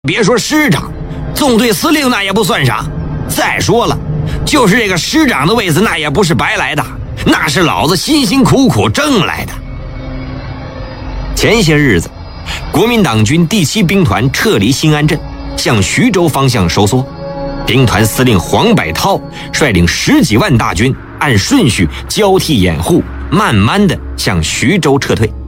别说师长，纵队司令那也不算啥。再说了，就是这个师长的位子，那也不是白来的，那是老子辛辛苦苦挣来的。前些日子，国民党军第7兵团撤离新安镇，向徐州方向收缩。兵团司令黄百韬率领10几万大军，按顺序交替掩护，慢慢的向徐州撤退。